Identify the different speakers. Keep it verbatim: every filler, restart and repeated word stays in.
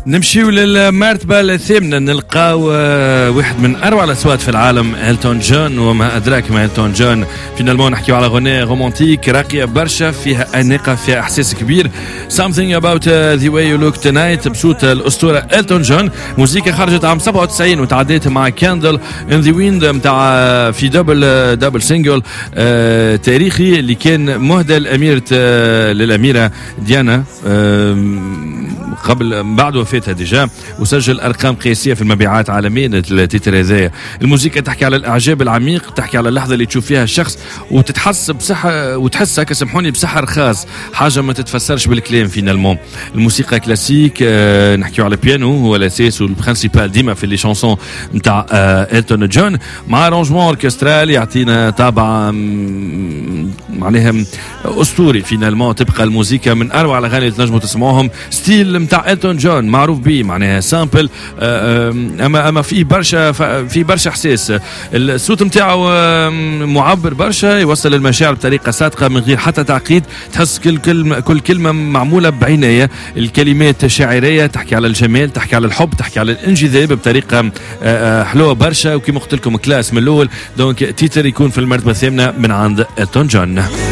Speaker 1: نمشيو للمرتبة الثامنة نلقاو واحد من أروع الأصوات في العالم إلتون جون، وما أدراك ما إلتون جون. فينالمون نحكيو على غناء رومانتيك راقية برشا، فيها أناقة، فيها إحساس كبير. Something about the way you look tonight بصوت الأسطورة إلتون جون. موسيقى خرجت عام سبعة وتسعين وتعديت مع كاندل in the wind متاع في دبل دبل سينجل آه تاريخي اللي كان مهدى لأميرة آه للأميرة ديانا آه قبل بعد وفاتها ديجا، وسجل ارقام قياسيه في المبيعات عالميا. التتر هذايا الموسيقى تحكي على الاعجاب العميق، تحكي على اللحظه اللي تشوف فيها الشخص وتتحس بصحه وتحس هكا سامحوني بسحر خاص، حاجه ما تتفسرش بالكلام. فينالمون الموسيقى كلاسيك آه نحكيو على البيانو هو الاساس والبرينسيبال ديما في لي شانسون نتاع آه إلتون جون، مع ارونجمون اوركسترال يعطينا طابع معناها اسطوري. فينالمون تبقى الموسيقى من اروع الاغاني اللي تنجموا تسمعوهم، ستيل نتاع إلتون جون معروف به معناها سامبل اما اما في برشا في برشا احساس. الصوت نتاعو معبر برشا، يوصل المشاعر بطريقه صادقه من غير حتى تعقيد، تحس كل كلمه كل كلمه معموله بعنايه. الكلمات شاعريه تحكي على الجمال، تحكي على الحب، تحكي على الانجذاب بطريقه حلوه برشا، وكما قلت لكم كلاس من الاول. دونك تيتر يكون في المرتبه الثامنه من عند إلتون جون.